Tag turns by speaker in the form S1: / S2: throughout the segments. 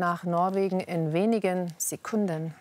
S1: nach Norwegen in wenigen Sekunden.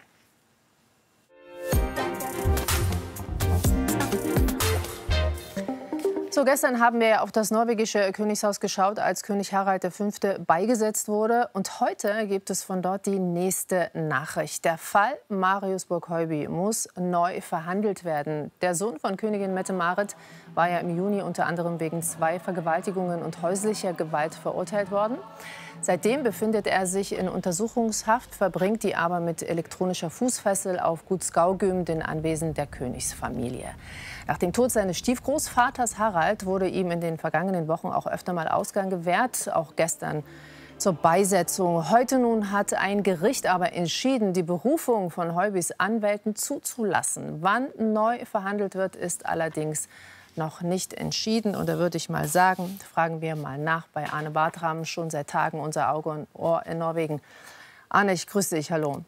S1: So, gestern haben wir ja auf das norwegische Königshaus geschaut, als König Harald V. beigesetzt wurde. Und heute gibt es von dort die nächste Nachricht. Der Fall Marius Borg-Heuby muss neu verhandelt werden. Der Sohn von Königin Mette-Marit war ja im Juni unter anderem wegen 2 Vergewaltigungen und häuslicher Gewalt verurteilt worden. Seitdem befindet er sich in Untersuchungshaft, verbringt die aber mit elektronischer Fußfessel auf Gut Skaugum, den Anwesen der Königsfamilie. Nach dem Tod seines Stiefgroßvaters Harald wurde ihm in den vergangenen Wochen auch öfter mal Ausgang gewährt, auch gestern zur Beisetzung. Heute nun hat ein Gericht aber entschieden, die Berufung von Heubys Anwälten zuzulassen. Wann neu verhandelt wird, ist allerdings noch nicht entschieden. Und da würde ich mal sagen, fragen wir mal nach bei Arne Bartram, schon seit Tagen unser Auge und Ohr in Norwegen. Arne, ich grüße dich. Hallo.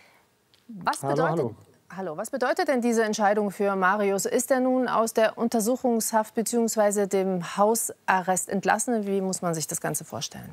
S1: Was bedeutet denn diese Entscheidung für Marius? Ist er nun aus der Untersuchungshaft bzw. dem Hausarrest entlassen? Wie muss man sich das Ganze vorstellen?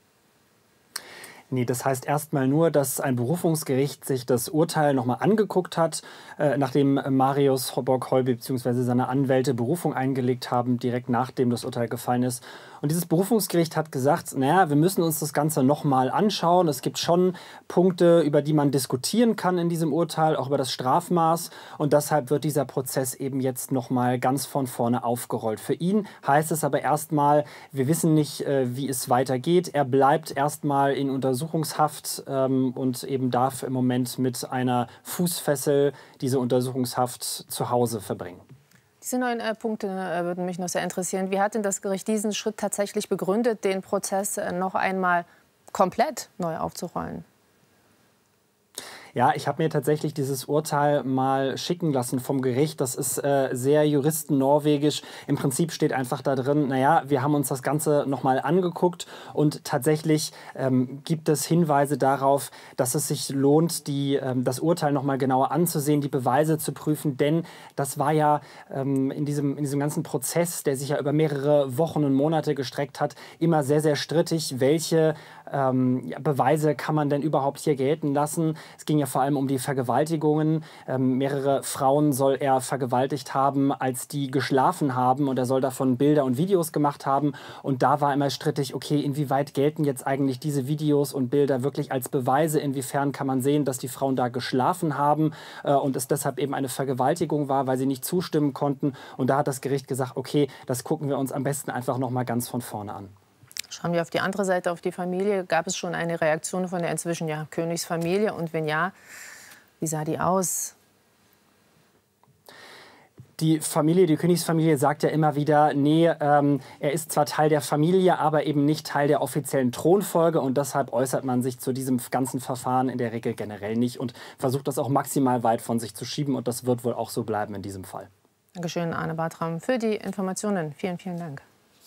S2: Nee, das heißt erstmal nur, dass ein Berufungsgericht sich das Urteil noch mal angeguckt hat, nachdem Marius Borg-Heuby bzw. seine Anwälte Berufung eingelegt haben, direkt nachdem das Urteil gefallen ist. Und dieses Berufungsgericht hat gesagt, naja, wir müssen uns das Ganze noch mal anschauen. Es gibt schon Punkte, über die man diskutieren kann in diesem Urteil, auch über das Strafmaß. Und deshalb wird dieser Prozess eben jetzt noch mal ganz von vorne aufgerollt. Für ihn heißt es aber erstmal, wir wissen nicht, wie es weitergeht. Er bleibt erstmal in Untersuchungshaft und eben darf im Moment mit einer Fußfessel diese Untersuchungshaft zu Hause verbringen.
S1: Diese 9 Punkte würden mich noch sehr interessieren. Wie hat denn das Gericht diesen Schritt tatsächlich begründet, den Prozess noch einmal komplett neu aufzurollen?
S2: Ja, ich habe mir tatsächlich dieses Urteil mal schicken lassen vom Gericht. Das ist sehr juristennorwegisch. Im Prinzip steht einfach da drin, naja, wir haben uns das Ganze noch mal angeguckt und tatsächlich gibt es Hinweise darauf, dass es sich lohnt, das Urteil noch mal genauer anzusehen, die Beweise zu prüfen. Denn das war ja in diesem ganzen Prozess, der sich ja über mehrere Wochen und Monate gestreckt hat, immer sehr, sehr strittig, welche Beweise kann man denn überhaupt hier gelten lassen. Es ging ja vor allem um die Vergewaltigungen. Mehrere Frauen soll er vergewaltigt haben, als die geschlafen haben. Und er soll davon Bilder und Videos gemacht haben. Und da war immer strittig, okay, inwieweit gelten jetzt eigentlich diese Videos und Bilder wirklich als Beweise? Inwiefern kann man sehen, dass die Frauen da geschlafen haben und es deshalb eben eine Vergewaltigung war, weil sie nicht zustimmen konnten. Und da hat das Gericht gesagt, okay, das gucken wir uns am besten einfach noch mal ganz von vorne an.
S1: Schauen wir auf die andere Seite, auf die Familie. Gab es schon eine Reaktion von der inzwischen Königsfamilie? Und wenn ja, wie sah die aus?
S2: Die Königsfamilie sagt ja immer wieder, nee, er ist zwar Teil der Familie, aber eben nicht Teil der offiziellen Thronfolge. Und deshalb äußert man sich zu diesem ganzen Verfahren in der Regel generell nicht und versucht das auch maximal weit von sich zu schieben. Und das wird wohl auch so bleiben in diesem Fall.
S1: Dankeschön, Arne Bartram, für die Informationen. Vielen, vielen Dank.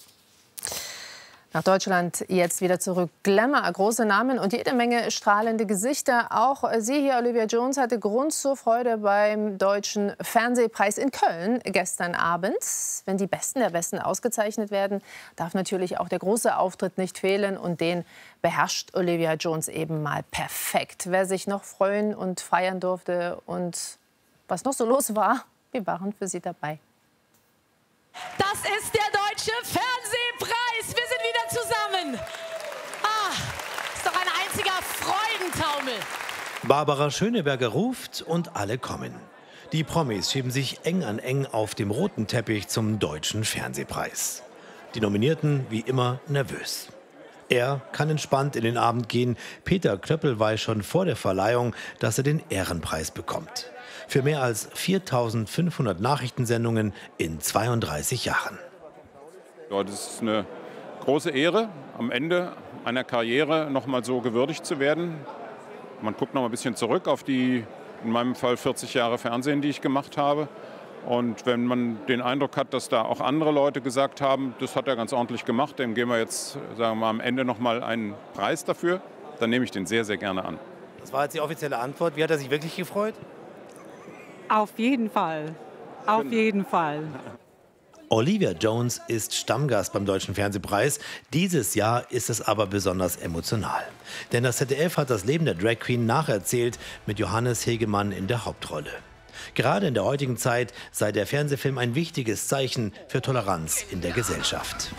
S1: Nach Deutschland jetzt wieder zurück. Glamour, große Namen und jede Menge strahlende Gesichter. Auch sie hier, Olivia Jones, hatte Grund zur Freude beim Deutschen Fernsehpreis in Köln gestern Abend. Wenn die Besten der Besten ausgezeichnet werden, darf natürlich auch der große Auftritt nicht fehlen. Und den beherrscht Olivia Jones eben mal perfekt. Wer sich noch freuen und feiern durfte und was noch so los war, wir waren für Sie dabei.
S3: Das ist der Deutsche Fernsehpreis. Wir sind wieder zusammen. Ist doch ein einziger Freudentaumel.
S4: Barbara Schöneberger ruft und alle kommen. Die Promis schieben sich eng an eng auf dem roten Teppich zum Deutschen Fernsehpreis. Die Nominierten wie immer nervös. Er kann entspannt in den Abend gehen. Peter Klöppel weiß schon vor der Verleihung, dass er den Ehrenpreis bekommt. Für mehr als 4.500 Nachrichtensendungen in 32 Jahren.
S5: Ja, das ist eine große Ehre, am Ende einer Karriere noch mal so gewürdigt zu werden. Man guckt noch mal ein bisschen zurück auf die, in meinem Fall 40 Jahre Fernsehen, die ich gemacht habe. Und wenn man den Eindruck hat, dass da auch andere Leute gesagt haben, das hat er ganz ordentlich gemacht, dem geben wir jetzt, sagen wir mal, am Ende noch mal einen Preis dafür, dann nehme ich den sehr, sehr gerne an.
S4: Das war jetzt die offizielle Antwort. Wie hat er sich wirklich gefreut?
S6: Auf jeden Fall. Auf jeden Fall.
S4: Olivia Jones ist Stammgast beim Deutschen Fernsehpreis. Dieses Jahr ist es aber besonders emotional. Denn das ZDF hat das Leben der Drag Queen nacherzählt mit Johannes Hegemann in der Hauptrolle. Gerade in der heutigen Zeit sei der Fernsehfilm ein wichtiges Zeichen für Toleranz in der Gesellschaft.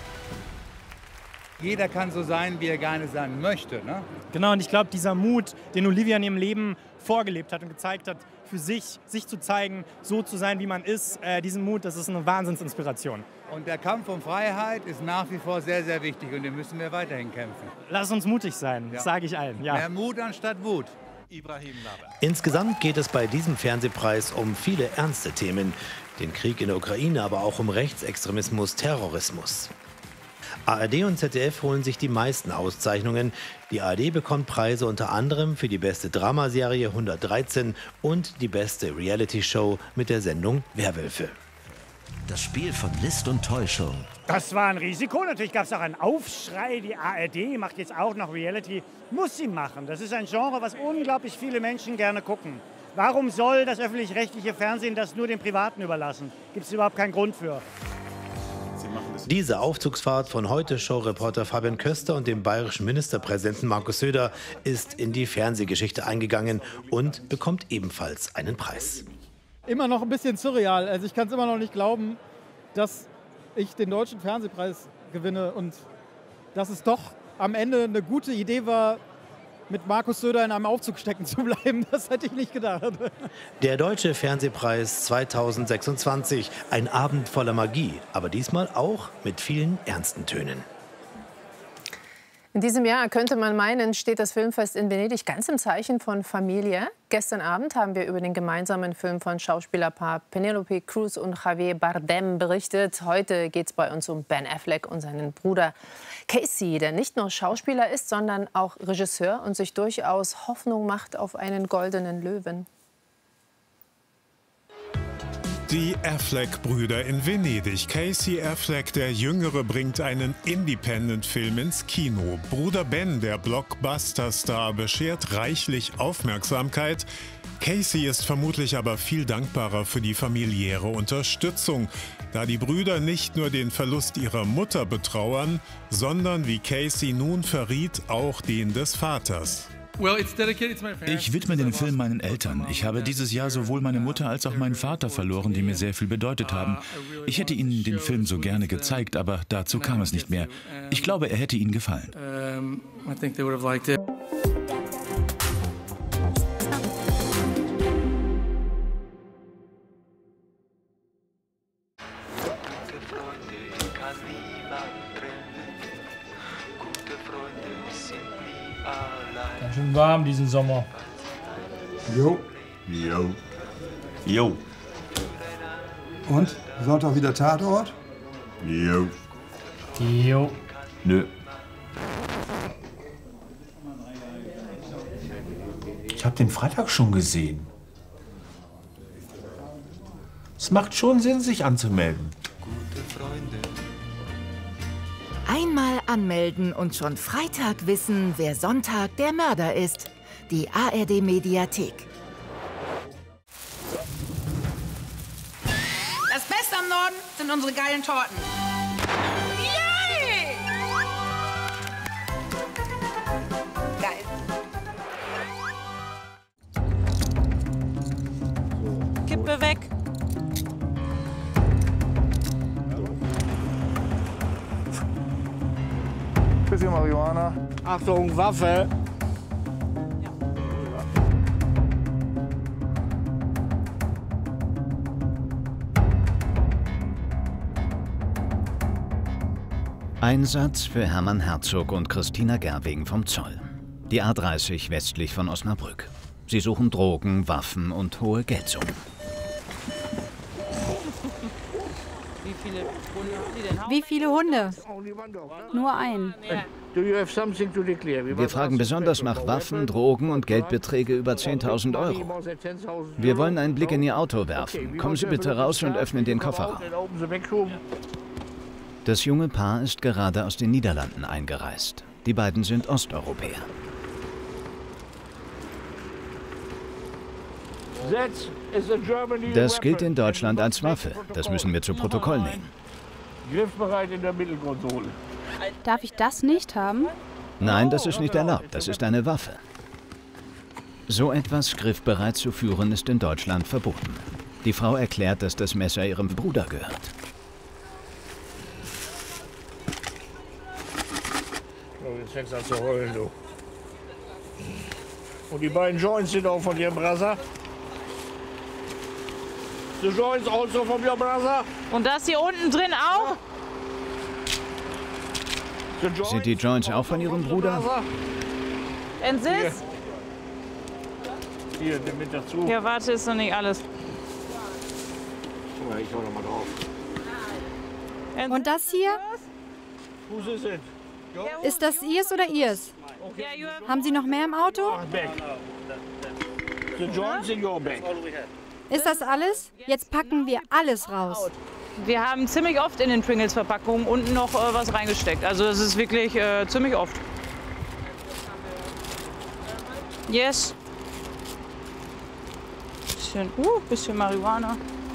S6: Jeder kann so sein, wie er gerne sein möchte, ne?
S7: Genau, und ich glaube, dieser Mut, den Olivia in ihrem Leben vorgelebt hat und gezeigt hat, für sich zu zeigen, so zu sein, wie man ist, diesen Mut, das ist eine Wahnsinnsinspiration.
S6: Und der Kampf um Freiheit ist nach wie vor sehr, sehr wichtig und den müssen wir weiterhin kämpfen.
S7: Lass uns mutig sein, das sage ich allen. Ja.
S6: Mehr Mut anstatt Wut.
S4: Insgesamt geht es bei diesem Fernsehpreis um viele ernste Themen. Den Krieg in der Ukraine, aber auch um Rechtsextremismus, Terrorismus. ARD und ZDF holen sich die meisten Auszeichnungen. Die ARD bekommt Preise unter anderem für die beste Dramaserie 113 und die beste Reality-Show mit der Sendung Werwölfe.
S8: Das Spiel von List und Täuschung.
S9: Das war ein Risiko. Natürlich gab es auch einen Aufschrei. Die ARD macht jetzt auch noch Reality. Muss sie machen. Das ist ein Genre, was unglaublich viele Menschen gerne gucken. Warum soll das öffentlich-rechtliche Fernsehen das nur den Privaten überlassen? Gibt es überhaupt keinen Grund für.
S4: Diese Aufzugsfahrt von Heute-Show-Reporter Fabian Köster und dem bayerischen Ministerpräsidenten Markus Söder ist in die Fernsehgeschichte eingegangen und bekommt ebenfalls einen Preis.
S10: Immer noch ein bisschen surreal. Also ich kann es immer noch nicht glauben, dass ich den Deutschen Fernsehpreis gewinne und dass es doch am Ende eine gute Idee war, mit Markus Söder in einem Aufzug stecken zu bleiben. Das hätte ich nicht gedacht.
S4: Der Deutsche Fernsehpreis 2026. Ein Abend voller Magie, aber diesmal auch mit vielen ernsten Tönen.
S1: In diesem Jahr, könnte man meinen, steht das Filmfest in Venedig ganz im Zeichen von Familie. Gestern Abend haben wir über den gemeinsamen Film von Schauspielerpaar Penelope Cruz und Javier Bardem berichtet. Heute geht es bei uns um Ben Affleck und seinen Bruder Casey, der nicht nur Schauspieler ist, sondern auch Regisseur und sich durchaus Hoffnung macht auf einen goldenen Löwen.
S11: Die Affleck-Brüder in Venedig. Casey Affleck, der Jüngere, bringt einen Independent-Film ins Kino. Bruder Ben, der Blockbuster-Star, beschert reichlich Aufmerksamkeit. Casey ist vermutlich aber viel dankbarer für die familiäre Unterstützung, da die Brüder nicht nur den Verlust ihrer Mutter betrauern, sondern, wie Casey nun verriet, auch den des Vaters.
S12: Ich widme den Film meinen Eltern. Ich habe dieses Jahr sowohl meine Mutter als auch meinen Vater verloren, die mir sehr viel bedeutet haben. Ich hätte ihnen den Film so gerne gezeigt, aber dazu kam es nicht mehr. Ich glaube, er hätte ihnen gefallen.
S13: Ganz schön warm diesen Sommer.
S14: Jo. Jo. Jo. Und? Sonntag wieder Tatort? Jo.
S13: Jo.
S14: Nö.
S15: Ich habe den Freitag schon gesehen. Es macht schon Sinn, sich anzumelden.
S16: Einmal anmelden und schon Freitag wissen, wer Sonntag der Mörder ist. Die ARD-Mediathek.
S3: Das Beste am Norden sind unsere geilen Torten. Yay! Geil.
S17: Kippe weg.
S14: Bisschen Marihuana.
S9: Achtung, Waffe.
S18: Einsatz für Hermann Herzog und Christina Gerwing vom Zoll. Die A30 westlich von Osnabrück. Sie suchen Drogen, Waffen und hohe Geldsummen.
S17: Wie viele Hunde? Nur einen.
S18: Wir fragen besonders nach Waffen, Drogen und Geldbeträge über 10.000 Euro. Wir wollen einen Blick in Ihr Auto werfen. Kommen Sie bitte raus und öffnen den Kofferraum. Das junge Paar ist gerade aus den Niederlanden eingereist. Die beiden sind Osteuropäer. Das gilt in Deutschland als Waffe. Das müssen wir zu Protokoll nehmen.
S19: Griffbereit in der Mittelkonsole.
S17: Darf ich das nicht haben?
S18: Nein, das ist nicht erlaubt. Das ist eine Waffe. So etwas griffbereit zu führen, ist in Deutschland verboten. Die Frau erklärt, dass das Messer ihrem Bruder gehört.
S19: Jetzt fängst du an zu heulen, du. Und die beiden Joints sind auch von ihrem Brother. The joints also from your brother.
S3: Und das hier unten drin auch?
S18: Sind die Joints auch von ihrem Bruder?
S3: And this?
S19: Hier, nimm mit dazu.
S3: Ja, warte, ist noch nicht alles.
S19: Ich hau noch mal drauf.
S17: Und das hier?
S19: Whose is it?
S17: Ist das ihrs oder ihrs? Haben Sie noch mehr im Auto?
S19: Back. The joints in your bag.
S17: Ist das alles? Jetzt packen wir alles raus.
S3: Wir haben ziemlich oft in den Pringles-Verpackungen unten noch was reingesteckt. Also das ist wirklich ziemlich oft. Yes. Bisschen Marihuana.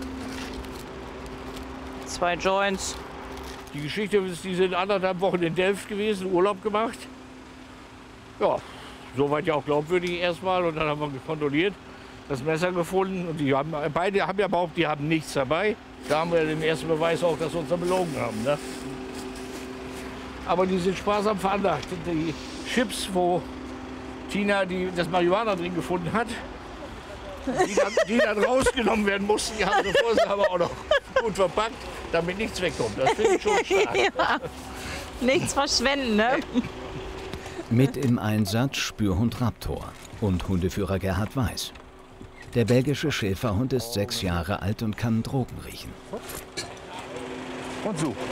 S3: 2 Joints.
S19: Die Geschichte ist, die sind 1,5 Wochen in Delft gewesen, Urlaub gemacht. Ja, soweit ja auch glaubwürdig erstmal. Und dann haben wir kontrolliert, das Messer gefunden. Und die haben, beide haben ja behauptet, die haben nichts dabei. Da haben wir den ersten Beweis auch, dass wir uns da belogen haben. Ne? Aber die sind sparsam veranlagt. Die Chips, wo Tina das Marihuana drin gefunden hat, die dann rausgenommen werden mussten, die haben sie aber auch noch gut verpackt, damit nichts wegkommt. Das finde ich schon stark.
S3: Ja. Nichts verschwenden, ne?
S18: Mit im Einsatz Spürhund Raptor und Hundeführer Gerhard Weiß. Der belgische Schäferhund ist 6 Jahre alt und kann Drogen riechen.
S19: Und so.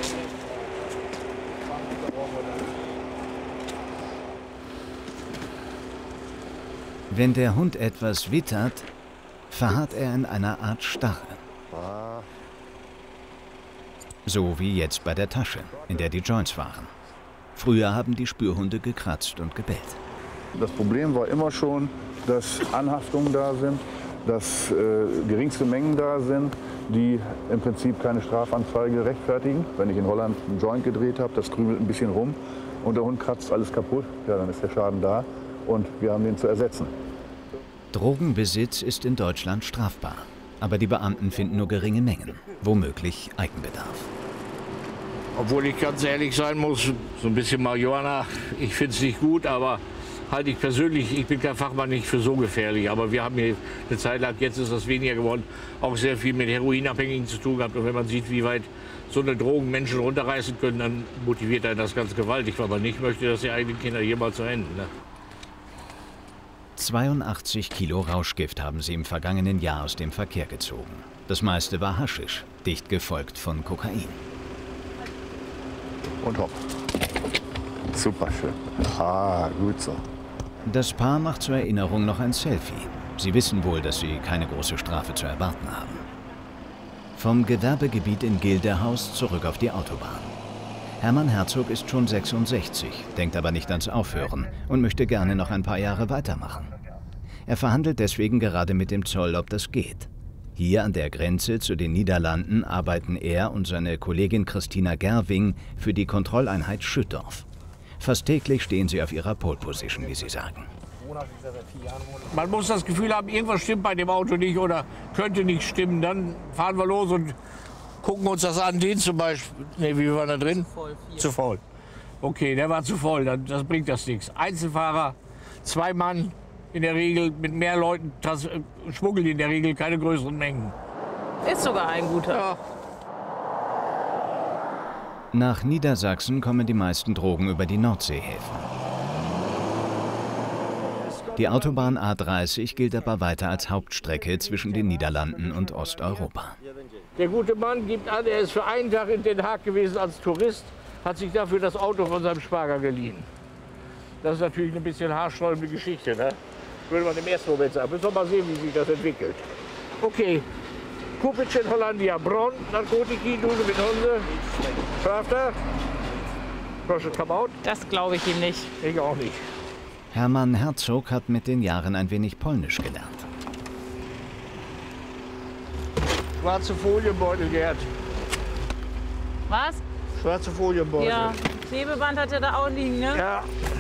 S18: Wenn der Hund etwas wittert, verharrt er in einer Art Starre. So wie jetzt bei der Tasche, in der die Joints waren. Früher haben die Spürhunde gekratzt und gebellt.
S14: Das Problem war immer schon, dass Anhaftungen da sind, dass geringste Mengen da sind, die im Prinzip keine Strafanzeige rechtfertigen. Wenn ich in Holland einen Joint gedreht habe, das krümelt ein bisschen rum und der Hund kratzt alles kaputt, ja, dann ist der Schaden da und wir haben den zu ersetzen.
S18: Drogenbesitz ist in Deutschland strafbar. Aber die Beamten finden nur geringe Mengen, womöglich Eigenbedarf.
S19: Obwohl ich ganz ehrlich sein muss, so ein bisschen Marihuana, ich finde es nicht gut, aber halte ich persönlich, ich bin kein Fachmann, nicht für so gefährlich. Aber wir haben hier eine Zeit lang, jetzt ist das weniger geworden, auch sehr viel mit Heroinabhängigen zu tun gehabt. Und wenn man sieht, wie weit so eine Drogen Menschen runterreißen können, dann motiviert einen das ganz gewaltig, weil man nicht möchte, dass die eigenen Kinder hier mal zu enden. Ne?
S18: 82 Kilo Rauschgift haben sie im vergangenen Jahr aus dem Verkehr gezogen. Das meiste war Haschisch, dicht gefolgt von Kokain.
S14: Und hopp. Super schön. Ah, gut so.
S18: Das Paar macht zur Erinnerung noch ein Selfie. Sie wissen wohl, dass sie keine große Strafe zu erwarten haben. Vom Gewerbegebiet in Gilderhaus zurück auf die Autobahn. Hermann Herzog ist schon 66, denkt aber nicht ans Aufhören und möchte gerne noch ein paar Jahre weitermachen. Er verhandelt deswegen gerade mit dem Zoll, ob das geht. Hier an der Grenze zu den Niederlanden arbeiten er und seine Kollegin Christina Gerwing für die Kontrolleinheit Schüttorf. Fast täglich stehen sie auf ihrer Pole Position, wie sie sagen.
S19: Man muss das Gefühl haben, irgendwas stimmt bei dem Auto nicht oder könnte nicht stimmen. Dann fahren wir los und gucken uns das an. Den zum Beispiel. Ne, wie war da drin? Zu faul. Okay, der war zu voll. Das bringt das nichts. Einzelfahrer, 2 Mann in der Regel, mit mehr Leuten schmuggeln in der Regel keine größeren Mengen.
S3: Ist sogar ein guter.
S19: Ja.
S18: Nach Niedersachsen kommen die meisten Drogen über die Nordseehäfen. Die Autobahn A30 gilt aber weiter als Hauptstrecke zwischen den Niederlanden und Osteuropa.
S19: Der gute Mann gibt an, er ist für einen Tag in Den Haag gewesen als Tourist, hat sich dafür das Auto von seinem Schwager geliehen. Das ist natürlich eine bisschen haarsträubende Geschichte, ne? Würde man im ersten Moment sagen. Müssen wir mal sehen, wie sich das entwickelt. Okay, Kupic in Hollandia, Bron, Narkotiki, Duse mit Hunde, Schafter, Proszę come out.
S3: Das glaube ich ihm nicht.
S19: Ich auch nicht.
S18: Hermann Herzog hat mit den Jahren ein wenig Polnisch gelernt.
S19: Schwarze Folienbeutel, Gerd.
S20: Was?
S19: Schwarze Folienbeutel.
S20: Ja, Klebeband hat er da auch liegen, ne?
S19: Ja.